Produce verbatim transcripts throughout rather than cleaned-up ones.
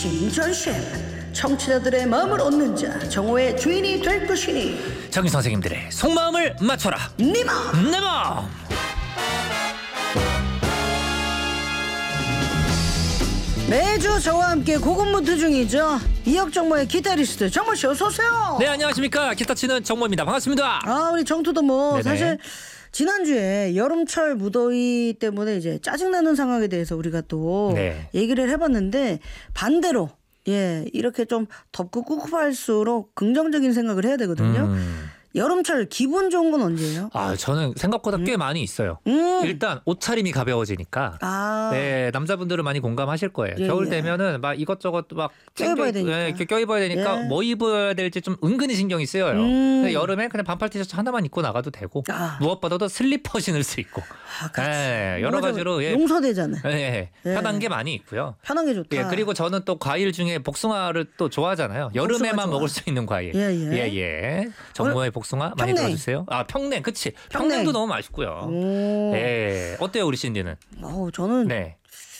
신전심 청취자들의 마음을 얻는 자 정오의 주인이 될 것이니 정의 선생님들의 속마음을 맞춰라. 네 마음 내 마음. 매주 저와 함께 고군분투 중이죠. 이혁정모의 기타리스트 정모씨 어서오세요. 네, 안녕하십니까. 기타 치는 정모입니다. 반갑습니다. 아 우리 정투도 뭐 네네. 사실 지난주에 여름철 무더위 때문에 이제 짜증나는 상황에 대해서 우리가 또 네. 얘기를 해봤는데 반대로 예 이렇게 좀 덥고 꿉꿉할수록 긍정적인 생각을 해야 되거든요. 음. 여름철 기분 좋은 건 언제예요? 아, 저는 생각보다 꽤 많이 있어요. 음. 일단 옷차림이 가벼워지니까. 아. 네, 남자분들은 많이 공감하실 거예요. 예, 겨울 예. 되면은 막 이것저것 막 껴입어야 챙겨- 되니까. 예, 이렇게 껴입어야 되니까 예. 뭐 입어야 될지 좀 은근히 신경이 쓰여요. 음. 근데 여름에 그냥 반팔 티셔츠 하나만 입고 나가도 되고 아. 무엇보다도 슬리퍼 신을 수 있고. 아, 그렇지. 예, 여러 맞아. 가지로 예, 용서되잖아요. 예, 예. 편한 게 많이 있고요. 편한 게 좋다. 예, 그리고 저는 또 과일 중에 복숭아를 또 좋아하잖아요. 여름에만 좋아. 먹을 수 있는 과일. 예, 예. 예, 예. 정모의 복숭아 많이 평냉. 들어주세요. 아, 평냉, 그치. 평냉. 평냉도 너무 맛있고요. 오. 예, 어때요, 우리 신디는? 어우, 저는 네,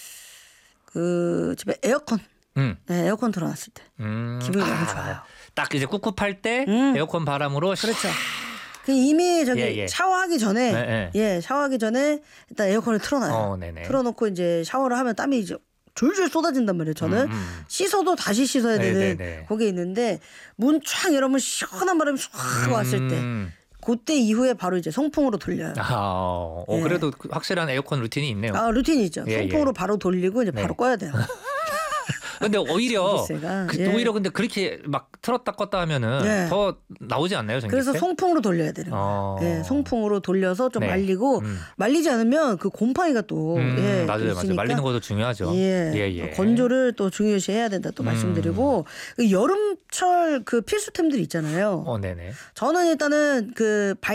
그 집에 에어컨, 음, 네, 에어컨 틀어놨을 때 음. 기분이 너무 아, 좋아요. 딱 이제 꿉꿉할 때 음. 에어컨 바람으로 그렇죠. 그 이미 저기 예, 예. 샤워하기 전에 네, 네. 예 샤워하기 전에 일단 에어컨을 틀어놔요. 어, 네네. 틀어놓고 이제 샤워를 하면 땀이 이제 줄줄 쏟아진단 말이에요. 저는 음, 음. 씻어도 다시 씻어야 네, 되는 네, 네. 그게 있는데 문 촥 열으면 시원한 바람이 唰 왔을 때 음. 그때 이후에 바로 이제 송풍으로 돌려요. 아, 어, 예. 그래도 그 확실한 에어컨 루틴이 있네요. 아 루틴이 있죠. 예, 송풍으로 예. 바로 돌리고 이제 바로 네. 꺼야 돼요. 근데 오히려 전기세가, 그, 예. 오히려 근데 그렇게 막 틀었다 껐다 하면은 예. 더 나오지 않나요, 전기세? 그래서 송풍으로 돌려야 되는 거예요. 어. 예, 송풍으로 돌려서 좀 네. 말리고 음. 말리지 않으면 그 곰팡이가 또 음, 예, 맞아요, 맞아요. 있으니까 말리는 것도 중요하죠. 예, 예, 예. 또 건조를 또 중요시해야 된다 또 음. 말씀드리고 그 여름철 그 필수템들 있잖아요. 어, 네네. 저는 일단은 그